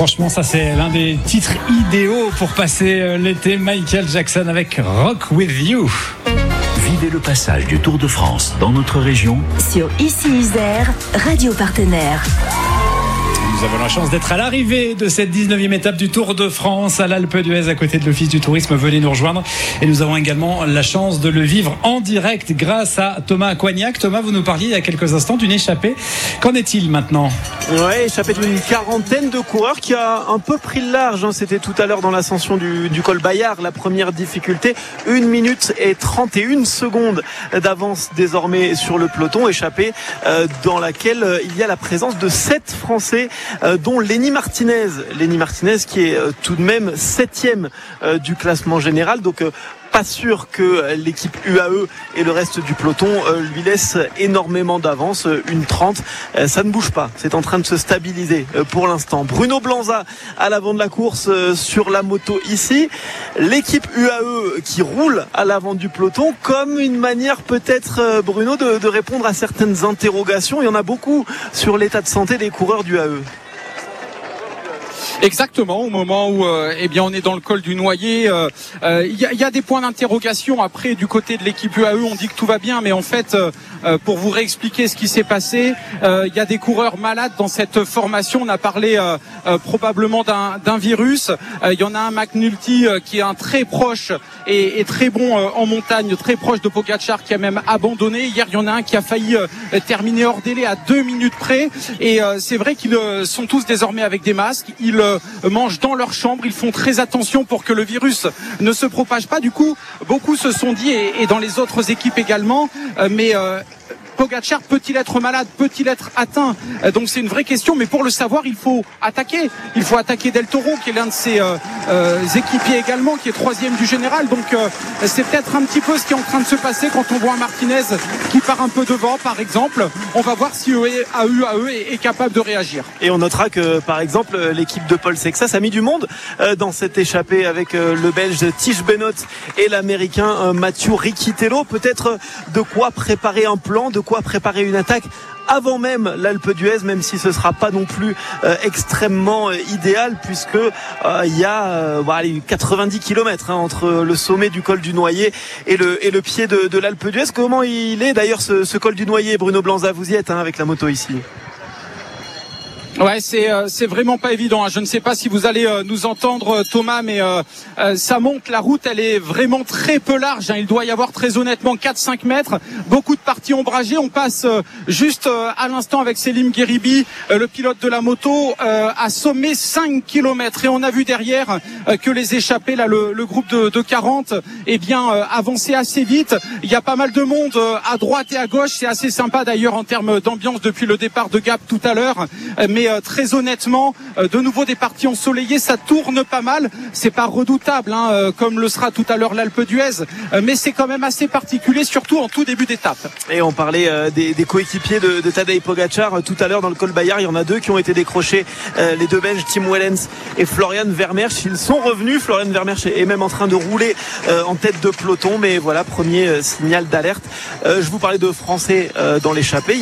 Franchement, ça c'est l'un des titres idéaux pour passer l'été. Michael Jackson avec Rock With You. Vivez le passage du Tour de France dans notre région sur Ici Isère, radio partenaire. Nous avons la chance d'être à l'arrivée de cette 19e étape du Tour de France à l'Alpe d'Huez, à côté de l'Office du Tourisme. Venez nous rejoindre. Et nous avons également la chance de le vivre en direct grâce à Thomas Coignac. Thomas, vous nous parliez il y a quelques instants d'une échappée. Qu'en est-il maintenant ? Oui, échappée d'une quarantaine de coureurs qui a un peu pris le large. C'était tout à l'heure dans l'ascension du col Bayard. La première difficulté, 1 minute et 31 secondes d'avance désormais sur le peloton. Échappée dans laquelle il y a la présence de 7 Français, dont Lenny Martinez. Lenny Martinez qui est tout de même 7e du classement général. Donc pas sûr que l'équipe UAE et le reste du peloton lui laissent énormément d'avance. 1:30, ça ne bouge pas. C'est en train de se stabiliser pour l'instant. Bruno Blanza à l'avant de la course sur la moto ici. L'équipe UAE qui roule à l'avant du peloton comme une manière peut-être, Bruno, de répondre à certaines interrogations. Il y en a beaucoup sur l'état de santé des coureurs d'UAE. Exactement, au moment où on est dans le col du Noyer, il y a des points d'interrogation. Après, du côté de l'équipe UAE, on dit que tout va bien, mais en fait, pour vous réexpliquer ce qui s'est passé, il y a des coureurs malades dans cette formation. On a parlé probablement d'un virus. Il y en a un, McNulty, qui est un très proche et très bon en montagne, très proche de Pogačar, qui a même abandonné. Hier, il y en a un qui a failli terminer hors délai à 2 minutes près. Et c'est vrai qu'ils sont tous désormais avec des masques. Ils mangent dans leur chambre, ils font très attention pour que le virus ne se propage pas. Du coup, beaucoup se sont dit, et dans les autres équipes également, mais Pogačar peut-il être malade, peut-il être atteint? Donc c'est une vraie question, mais pour le savoir, il faut attaquer. Il faut attaquer Del Toro, qui est l'un de ses équipiers également, qui est 3e du général. Donc c'est peut-être un petit peu ce qui est en train de se passer quand on voit un Martinez qui part un peu devant, par exemple. On va voir si UAE est capable de réagir. Et on notera que, par exemple, l'équipe de Paul Sexas a mis du monde dans cette échappée avec le Belge Tige Benoot et l'Américain Mathieu Riccitello. Peut-être de quoi préparer un plan, de quoi préparer une attaque avant même l'Alpe d'Huez, même si ce ne sera pas non plus extrêmement idéal, puisque il y a 90 km entre le sommet du col du Noyer et le pied de l'Alpe d'Huez. Comment il est d'ailleurs ce col du Noyer, Bruno Blanza? Vous y êtes avec la moto ici. Ouais, c'est vraiment pas évident. Je ne sais pas si vous allez nous entendre, Thomas, mais ça monte. La route, elle est vraiment très peu large. Il doit y avoir très honnêtement 4-5 mètres. Beaucoup de parties ombragées. On passe juste à l'instant avec Selim Gheribi, le pilote de la moto, à sommet 5 km. Et on a vu derrière que les échappés, là, le groupe de 40, avançaient assez vite. Il y a pas mal de monde à droite et à gauche. C'est assez sympa d'ailleurs en termes d'ambiance depuis le départ de Gap tout à l'heure. Mais très honnêtement, de nouveau des parties ensoleillées, ça tourne pas mal. C'est pas redoutable, comme le sera tout à l'heure l'Alpe d'Huez, mais c'est quand même assez particulier, surtout en tout début d'étape. Et on parlait des coéquipiers de Tadej Pogačar tout à l'heure dans le col Bayard. Il y en a 2 qui ont été décrochés, les 2 Belges, Tim Wellens et Florian Vermeersch. Ils sont revenus. Florian Vermeersch est même en train de rouler en tête de peloton, mais voilà, premier signal d'alerte. Je vous parlais de Français dans l'échappée.